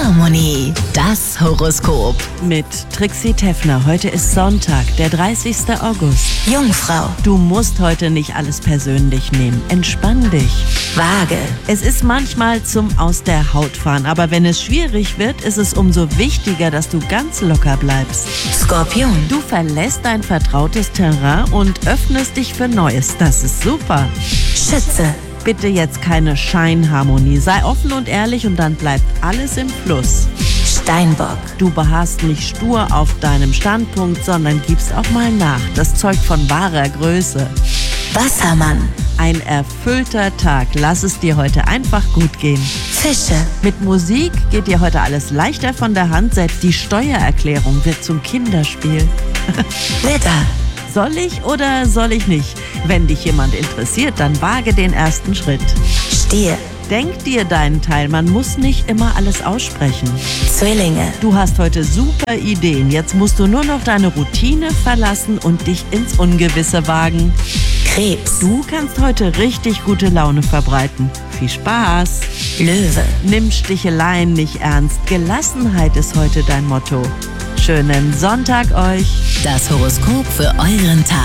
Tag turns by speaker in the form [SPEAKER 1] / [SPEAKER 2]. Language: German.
[SPEAKER 1] Harmonie, das Horoskop.
[SPEAKER 2] Mit Trixie Teffner. Heute ist Sonntag, der 30. August.
[SPEAKER 1] Jungfrau,
[SPEAKER 2] Du musst heute nicht alles persönlich nehmen. Entspann dich.
[SPEAKER 1] Waage,
[SPEAKER 2] Es ist manchmal zum Aus der Haut fahren, aber wenn es schwierig wird, ist es umso wichtiger, dass du ganz locker bleibst.
[SPEAKER 1] Skorpion,
[SPEAKER 2] Du verlässt dein vertrautes Terrain und öffnest dich für Neues. Das ist super.
[SPEAKER 1] Schütze,
[SPEAKER 2] Bitte jetzt keine Scheinharmonie. Sei offen und ehrlich und dann bleibt alles im Fluss.
[SPEAKER 1] Steinbock,
[SPEAKER 2] Du beharrst nicht stur auf deinem Standpunkt, sondern gibst auch mal nach. Das zeugt von wahrer Größe.
[SPEAKER 1] Wassermann,
[SPEAKER 2] Ein erfüllter Tag. Lass es dir heute einfach gut gehen.
[SPEAKER 1] Fische,
[SPEAKER 2] Mit Musik geht dir heute alles leichter von der Hand. Selbst die Steuererklärung wird zum Kinderspiel.
[SPEAKER 1] Widder,
[SPEAKER 2] Soll ich oder soll ich nicht? Wenn dich jemand interessiert, dann wage den ersten Schritt.
[SPEAKER 1] Stier,
[SPEAKER 2] Denk dir deinen Teil. Man muss nicht immer alles aussprechen.
[SPEAKER 1] Zwillinge,
[SPEAKER 2] Du hast heute super Ideen. Jetzt musst du nur noch deine Routine verlassen und dich ins Ungewisse wagen.
[SPEAKER 1] Krebs,
[SPEAKER 2] Du kannst heute richtig gute Laune verbreiten. Viel Spaß!
[SPEAKER 1] Löwe.
[SPEAKER 2] Nimm Sticheleien nicht ernst. Gelassenheit ist heute dein Motto. Schönen Sonntag euch!
[SPEAKER 1] Das Horoskop für euren Tag.